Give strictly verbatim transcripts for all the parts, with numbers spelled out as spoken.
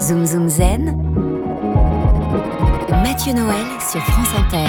Zoom Zoom Zen, Mathieu Noël sur France Inter.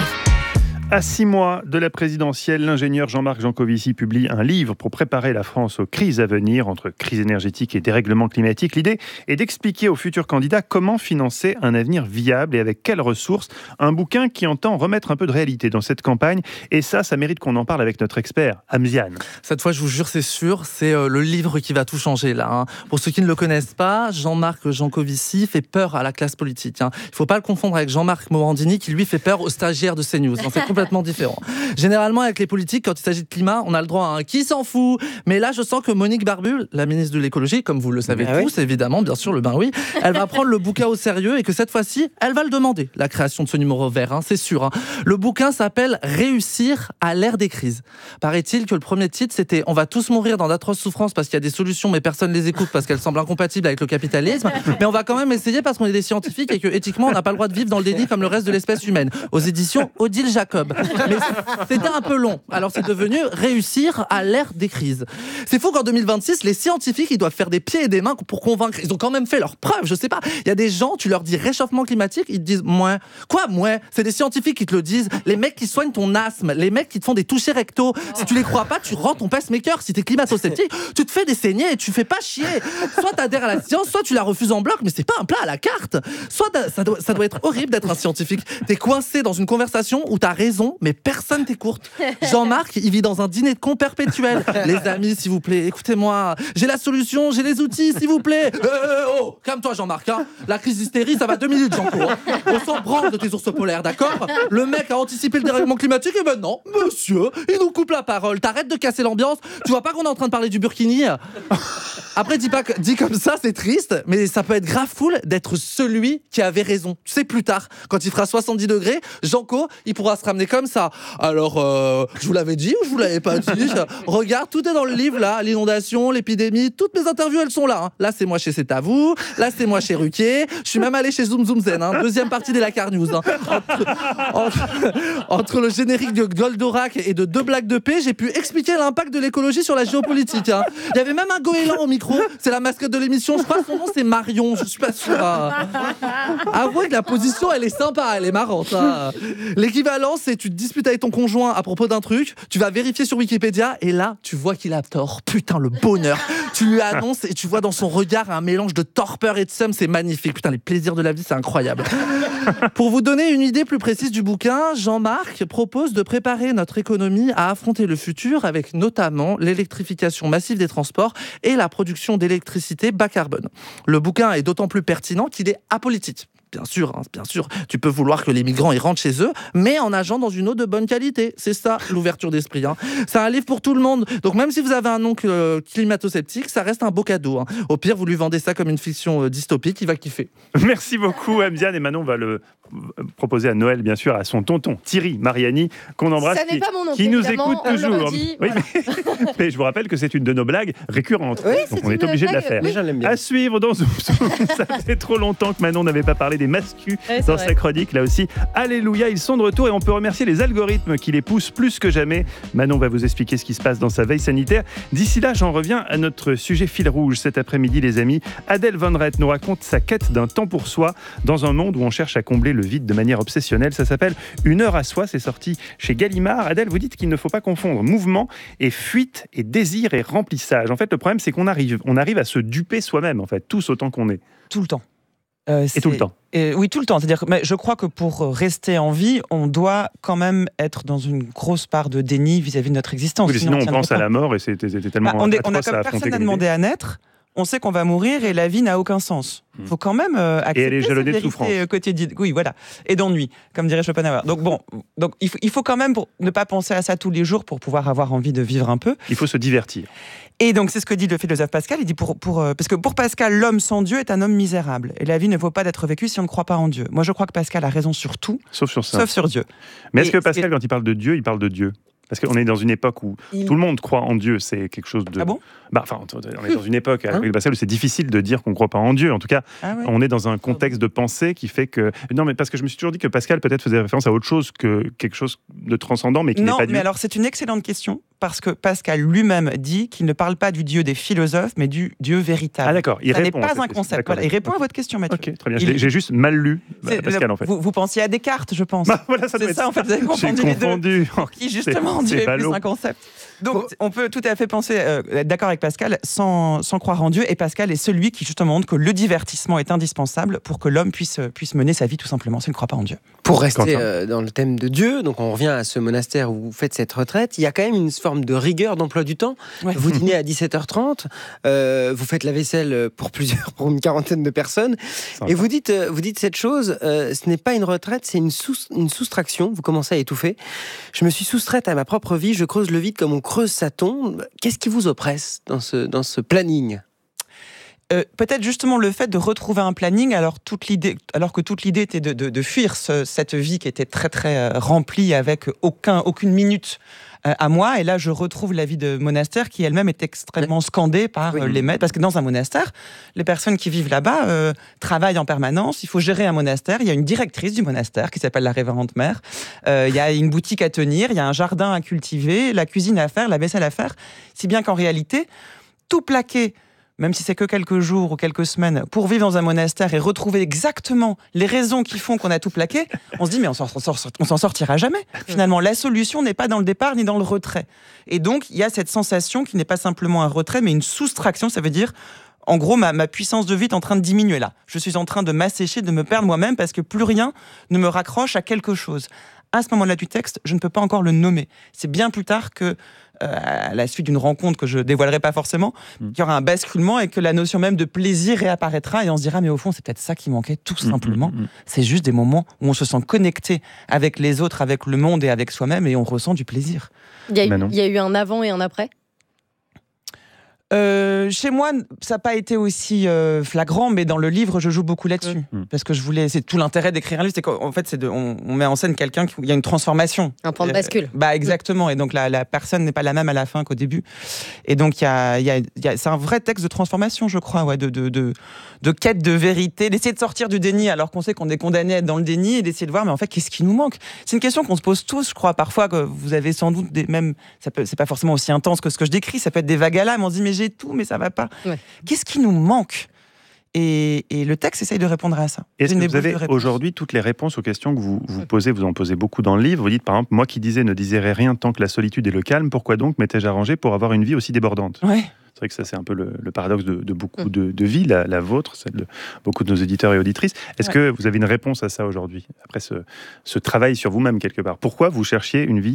À six mois de la présidentielle, l'ingénieur Jean-Marc Jancovici publie un livre pour préparer la France aux crises à venir, entre crise énergétique et dérèglement climatique. L'idée est d'expliquer aux futurs candidats comment financer un avenir viable et avec quelles ressources. Un bouquin qui entend remettre un peu de réalité dans cette campagne. Et ça, ça mérite qu'on en parle avec notre expert, Amziane. Cette fois, je vous jure, c'est sûr, c'est euh, le livre qui va tout changer là. Hein. Pour ceux qui ne le connaissent pas, Jean-Marc Jancovici fait peur à la classe politique. Hein. Il ne faut pas le confondre avec Jean-Marc Morandini qui lui fait peur aux stagiaires de CNews. Hein. C'est complètement différent. Généralement, avec les politiques, quand il s'agit de climat, on a le droit à un qui s'en fout. Mais là, je sens que Monique Barbul, la ministre de l'écologie, comme vous le savez ah tous, oui. évidemment, bien sûr, le ben oui, elle va prendre le bouquin au sérieux et que cette fois-ci, elle va le demander, la création de ce numéro vert, hein, c'est sûr. Hein. Le bouquin s'appelle « Réussir à l'ère des crises ». Paraît-il que le premier titre, c'était « On va tous mourir dans d'atroces souffrances parce qu'il y a des solutions, mais personne ne les écoute parce qu'elles semblent incompatibles avec le capitalisme. Mais on va quand même essayer parce qu'on est des scientifiques et que éthiquement, on n'a pas le droit de vivre dans le déni comme le reste de l'espèce humaine ». Aux éditions Odile Jacob. Mais c'était un peu long. Alors c'est devenu « Réussir à l'ère des crises ». C'est fou qu'en deux mille vingt-six, les scientifiques, ils doivent faire des pieds et des mains pour convaincre. Ils ont quand même fait leurs preuves, je sais pas. Il y a des gens, tu leur dis réchauffement climatique, ils te disent « Mouais ». Quoi, mouais ? C'est des scientifiques qui te le disent. Les mecs qui soignent ton asthme, les mecs qui te font des touchés rectaux. Si tu les crois pas, tu rends ton pacemaker. Si t'es climato-sceptique, tu te fais des saignées et tu fais pas chier. Soit t'adhères à la science, soit tu la refuses en bloc, mais c'est pas un plat à la carte. Soit ça doit, ça doit être horrible d'être un scientifique. T'es coincé dans une conversation où t'as raison, mais personne t'écoute. Jean-Marc, il vit dans un dîner de con perpétuel. Les amis, s'il vous plaît, écoutez-moi. J'ai la solution, j'ai les outils, s'il vous plaît. Euh, oh, calme-toi, Jean-Marc. Hein. La crise d'hystérie, ça va deux minutes, Jean-Claude. Hein. On s'en branle de tes ours polaires, d'accord ? Le mec a anticipé le dérèglement climatique et ben non, monsieur, il nous coupe la parole. T'arrêtes de casser l'ambiance. Tu vois pas qu'on est en train de parler du Burkini ? Après, dis pas que, dis comme ça, c'est triste, mais ça peut être grave cool d'être celui qui avait raison. Tu sais, plus tard, quand il fera soixante-dix degrés, Janco, il pourra se ramener comme ça. Alors, euh, je vous l'avais dit ou je vous l'avais pas dit ? Regarde, tout est dans le livre, là. L'inondation, l'épidémie, toutes mes interviews, elles sont là. Hein. Là, c'est moi chez C'est à vous. Là, c'est moi chez Ruquier. Je suis même allé chez Zoom Zoom Zen. Hein. Deuxième partie des Lacar News. Hein. Entre, entre, entre le générique de Goldorak et de deux blagues de paix, j'ai pu expliquer l'impact de l'écologie sur la géopolitique. Hein. Il y avait même un goéland au micro. C'est la mascotte de l'émission. Je crois que son nom, c'est Marion. Je suis pas sûr. Hein. Avouez que la position, elle est sympa. Elle est marrante. Hein. L'équivalent, c'est tu te disputes avec ton conjoint à propos d'un truc, tu vas vérifier sur Wikipédia et là, tu vois qu'il a tort. Putain, le bonheur. Tu lui annonces et tu vois dans son regard un mélange de torpeur et de somme. C'est magnifique. Putain, les plaisirs de la vie, c'est incroyable. Pour vous donner une idée plus précise du bouquin, Jean-Marc propose de préparer notre économie à affronter le futur avec notamment l'électrification massive des transports et la production d'électricité bas carbone. Le bouquin est d'autant plus pertinent qu'il est apolitique. Bien sûr, hein, bien sûr, tu peux vouloir que les migrants ils rentrent chez eux, mais en nageant dans une eau de bonne qualité. C'est ça, l'ouverture d'esprit. Hein. C'est un livre pour tout le monde. Donc même si vous avez un oncle euh, climato-sceptique, ça reste un beau cadeau. Hein. Au pire, vous lui vendez ça comme une fiction euh, dystopique, il va kiffer. Merci beaucoup, Amziane. Et Manon va le proposer à Noël, bien sûr, à son tonton Thierry Mariani, qu'on embrasse, ça n'est qui, pas mon oncle, qui nous évidemment, écoute on le toujours. redit, Oui, voilà. mais, mais je vous rappelle que c'est une de nos blagues récurrentes. Oui, donc c'est on est une obligé blague, de la faire. mais je l'aime bien. À suivre dans Zoom Zoom. Ça fait trop longtemps que Manon n'avait pas parlé des mascus Ouais, dans vrai. sa chronique. Là aussi, alléluia, ils sont de retour et on peut remercier les algorithmes qui les poussent plus que jamais. Manon va vous expliquer ce qui se passe dans sa veille sanitaire. D'ici là, j'en reviens à notre sujet fil rouge cet après-midi, les amis. Adèle Van Rett nous raconte sa quête d'un temps pour soi dans un monde où on cherche à combler le vide de manière obsessionnelle. Ça s'appelle Une heure à soi, c'est sorti chez Gallimard. Adèle, vous dites qu'il ne faut pas confondre mouvement et fuite et désir et remplissage. En fait, le problème, c'est qu'on arrive, on arrive à se duper soi-même, en fait, tous autant qu'on est. Tout le temps. Euh, Et tout le temps. Et, oui, tout le temps. C'est-à-dire que mais je crois que pour rester en vie, on doit quand même être dans une grosse part de déni vis-à-vis de notre existence. Oui, sinon, on pense pas. à la mort et c'était, c'était tellement Bah, on, est, on a atroce à comme affronter personne n'a comme demandé idée. à naître. On sait qu'on va mourir et la vie n'a aucun sens. Il Mmh. faut quand même euh, accepter Et elle est jalonnée de cette souffrance. vérité quotidienne. Oui, voilà. Et d'ennui, comme dirait Schopenhauer. Donc bon, donc il faut, il faut quand même pour ne pas penser à ça tous les jours pour pouvoir avoir envie de vivre un peu. Il faut se divertir. Et donc c'est ce que dit le philosophe Pascal. Il dit pour, pour euh, parce que pour Pascal, l'homme sans Dieu est un homme misérable. Et la vie ne vaut pas d'être vécue si on ne croit pas en Dieu. Moi, je crois que Pascal a raison sur tout, Sauf sur ça. sauf sur Dieu. Mais est-ce Et que Pascal, c'est- quand il parle de Dieu, il parle de Dieu ? Parce qu'on est dans une époque où Il- tout le monde croit en Dieu, c'est quelque chose de... Ah bon bah, enfin, on est dans une époque avec Pascal où c'est difficile de dire qu'on ne croit pas en Dieu. En tout cas, Ah ouais. on est dans un contexte de pensée qui fait que... Non, mais parce que je me suis toujours dit que Pascal peut-être faisait référence à autre chose que quelque chose de transcendant, mais qui Non, n'est pas mais Dieu. alors c'est une excellente question parce que Pascal lui-même dit qu'il ne parle pas du Dieu des philosophes, mais du Dieu véritable. Ah d'accord, il Ça répond n'est à pas cette un question. concept. D'accord, Voilà, il répond d'accord. à votre question, Mathieu. Ok, très bien. Il- J'ai, j'ai juste mal lu C'est- Pascal, en fait. Vous, vous pensiez à Descartes, je pense. Bah, voilà, ça doit C'est être ça, en fait, vous avez J'ai confondu les deux. confondu. Pour qui, justement, C'est- Dieu c'est est plus ballot. un concept. Donc, on peut tout à fait penser, euh, être d'accord avec Pascal, sans, sans croire en Dieu. Et Pascal est celui qui, justement, montre que le divertissement est indispensable pour que l'homme puisse, puisse mener sa vie, tout simplement, s'il ne croit pas en Dieu. Pour rester Quentin. euh, dans le thème de Dieu, donc on revient à ce monastère où vous faites cette retraite, il y a quand même une forme de rigueur d'emploi du temps. Ouais. Vous dînez à dix-sept heures trente, euh, vous faites la vaisselle pour plusieurs, pour une quarantaine de personnes, Sympa. et vous dites, euh, vous dites cette chose, euh, ce n'est pas une retraite, c'est une, sous, une soustraction, vous commencez à étouffer. Je me suis soustraite à ma propre vie, je creuse le vide comme on creuse sa tombe. Qu'est-ce qui vous oppresse dans ce, dans ce planning ? Euh, peut-être justement le fait de retrouver un planning, alors, toute l'idée, alors que toute l'idée était de, de, de fuir ce, cette vie qui était très très euh, remplie avec aucun, aucune minute euh, à moi. Et là, je retrouve la vie de monastère qui elle-même est extrêmement scandée par Oui. euh, les maîtres. Parce que dans un monastère, les personnes qui vivent là-bas euh, travaillent en permanence. Il faut gérer un monastère. Il y a une directrice du monastère qui s'appelle la révérende mère. Euh, il y a une boutique à tenir, il y a un jardin à cultiver, la cuisine à faire, la vaisselle à faire. Si bien qu'en réalité, tout plaqué, même si c'est que quelques jours ou quelques semaines, pour vivre dans un monastère et retrouver exactement les raisons qui font qu'on a tout plaqué, on se dit mais on s'en, on s'en sortira jamais. Finalement, la solution n'est pas dans le départ ni dans le retrait. Et donc, il y a cette sensation qui n'est pas simplement un retrait, mais une soustraction. Ça veut dire, en gros, ma, ma puissance de vie est en train de diminuer là. Je suis en train de m'assécher, de me perdre moi-même parce que plus rien ne me raccroche à quelque chose. À ce moment-là du texte, je ne peux pas encore le nommer. C'est bien plus tard que, euh, à la suite d'une rencontre que je dévoilerai pas forcément, Mm. qu'il y aura un basculement et que la notion même de plaisir réapparaîtra et on se dira mais au fond c'est peut-être ça qui manquait tout simplement. Mm, mm, mm. C'est juste des moments où on se sent connecté avec les autres, avec le monde et avec soi-même et on ressent du plaisir. Il y, a eu, Manon. il y a eu un avant et un après. Euh, chez moi, ça n'a pas été aussi euh, flagrant, mais dans le livre, je joue beaucoup là-dessus. Mm. Parce que je voulais, c'est tout l'intérêt d'écrire un livre, c'est qu'en fait, c'est de, on, on met en scène quelqu'un qui, il y a une transformation. Un point de Euh, bascule. Bah exactement. Et donc la, la personne n'est pas la même à la fin qu'au début. Et donc il y a, il y a, il y a- c'est un vrai texte de transformation, je crois, ouais, de, de, de, de quête de vérité, d'essayer de sortir du déni alors qu'on sait qu'on est condamné à être dans le déni et d'essayer de voir, mais en fait, qu'est-ce qui nous manque ? C'est une question qu'on se pose tous, je crois. Parfois, que vous avez sans doute des même, ça peut, c'est pas forcément aussi intense que ce que je décris. Ça peut être des vagues à l'âme. On se dit mais j'ai tout, mais ça va pas. Ouais. Qu'est-ce qui nous manque ? Et, et le texte essaye de répondre à ça. Est-ce Une que vous ébauche de avez réponse. aujourd'hui toutes les réponses aux questions que vous, vous posez, vous en posez beaucoup dans le livre. Vous dites par exemple, moi qui disais ne désirais rien tant que la solitude et le calme, pourquoi donc m'étais-je arrangé pour avoir une vie aussi débordante ? Ouais. C'est vrai que ça, c'est un peu le, le paradoxe de, de beaucoup Mm. de, de vies, la, la vôtre, celle de beaucoup de nos éditeurs et auditrices. Est-ce Ouais. que vous avez une réponse à ça aujourd'hui, après ce, ce travail sur vous-même quelque part ? Pourquoi vous cherchiez une vie